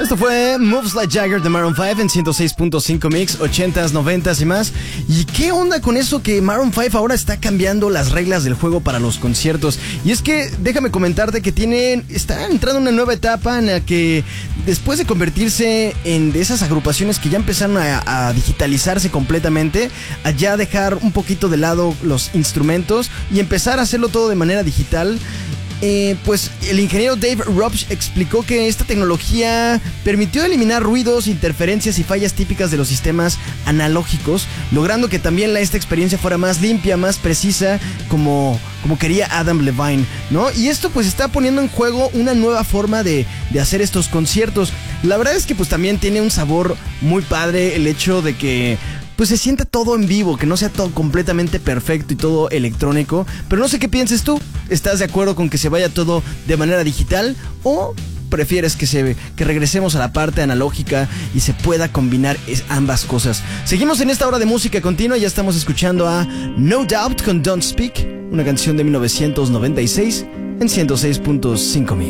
Esto fue Moves Like Jagger de Maroon 5 en 106.5 Mix, 80s, 90s y más. ¿Y qué onda con eso que Maroon 5 ahora está cambiando las reglas del juego para los conciertos? Y es que déjame comentarte que están entrando en una nueva etapa en la que después de convertirse en de esas agrupaciones que ya empezaron a digitalizarse completamente, a ya dejar un poquito de lado los instrumentos y empezar a hacerlo todo de manera digital. Pues el ingeniero Dave Robsch explicó que esta tecnología permitió eliminar ruidos, interferencias y fallas típicas de los sistemas analógicos, logrando que también esta experiencia fuera más limpia, más precisa, como quería Adam Levine, ¿no? Y esto pues está poniendo en juego una nueva forma de hacer estos conciertos. La verdad es que pues también tiene un sabor muy padre el hecho de que pues se sienta todo en vivo, que no sea todo completamente perfecto y todo electrónico. Pero no sé qué pienses tú. ¿Estás de acuerdo con que se vaya todo de manera digital o prefieres que regresemos a la parte analógica y se pueda combinar ambas cosas? Seguimos en esta hora de música continua. Ya estamos escuchando a No Doubt con Don't Speak, una canción de 1996 en 106.5 Mix.